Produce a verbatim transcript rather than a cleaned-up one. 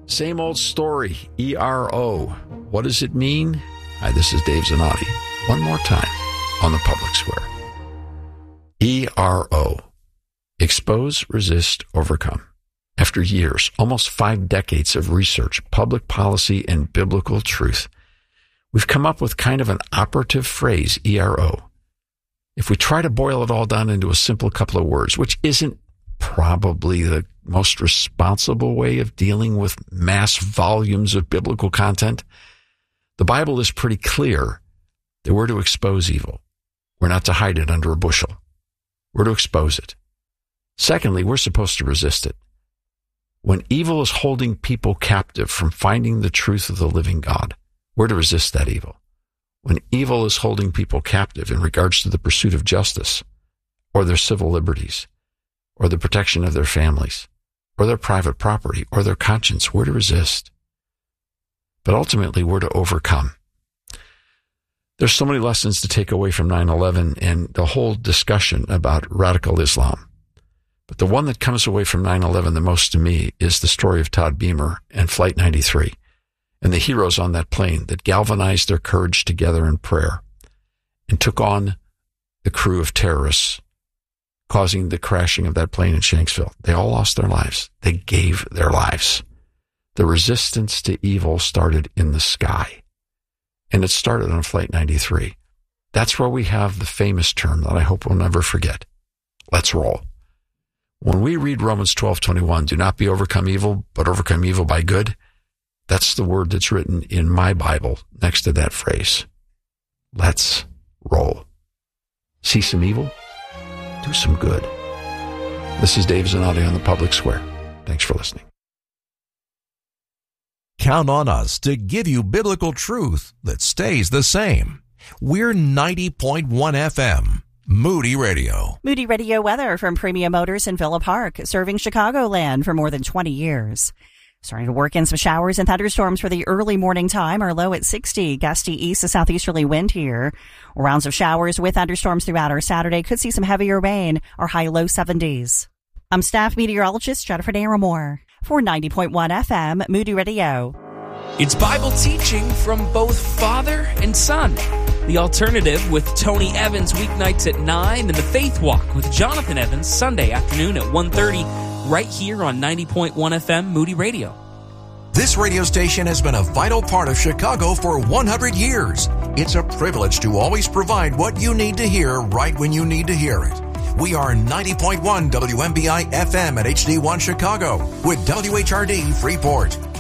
Same old story, E R O. What does it mean? Hi, this is Dave Zanotti. One more time on the Public Square. E R O. Expose, resist, overcome. After years, almost five decades of research, public policy, and biblical truth, we've come up with kind of an operative phrase, E R O. If we try to boil it all down into a simple couple of words, which isn't probably the most responsible way of dealing with mass volumes of biblical content, the Bible is pretty clear that we're to expose evil. We're not to hide it under a bushel. We're to expose it. Secondly, we're supposed to resist it. When evil is holding people captive from finding the truth of the living God, we're to resist that evil. When evil is holding people captive in regards to the pursuit of justice, or their civil liberties, or the protection of their families, or their private property, or their conscience, we're to resist. But ultimately, we're to overcome. There's so many lessons to take away from nine eleven and the whole discussion about radical Islam. But the one that comes away from nine eleven the most to me is the story of Todd Beamer and Flight ninety-three and the heroes on that plane that galvanized their courage together in prayer and took on the crew of terrorists, causing the crashing of that plane in Shanksville. They all lost their lives. They gave their lives. The resistance to evil started in the sky, and it started on Flight ninety-three. That's where we have the famous term that I hope we'll never forget. Let's roll. When we read Romans twelve twenty-one, do not be overcome evil, but overcome evil by good, that's the word that's written in my Bible next to that phrase. Let's roll. See some evil? Do some good. This is Dave Zanotti on the Public Square. Thanks for listening. Count on us to give you biblical truth that stays the same. We're ninety point one F M. Moody Radio. Moody Radio weather from Premium Motors in Villa Park, serving Chicagoland for more than twenty years. Starting to work in some showers and thunderstorms for the early morning time. Our low at sixty, gusty east to southeasterly wind here. Rounds of showers with thunderstorms throughout our Saturday. Could see some heavier rain. Our high low seventies. I'm staff meteorologist Jennifer Naramore for ninety point one F M Moody Radio. It's Bible teaching from both Father and Son. The Alternative with Tony Evans weeknights at nine and The Faith Walk with Jonathan Evans Sunday afternoon at one thirty right here on ninety point one F M Moody Radio. This radio station has been a vital part of Chicago for one hundred years. It's a privilege to always provide what you need to hear right when you need to hear it. We are ninety point one W M B I F M at H D one Chicago with W H R D Freeport.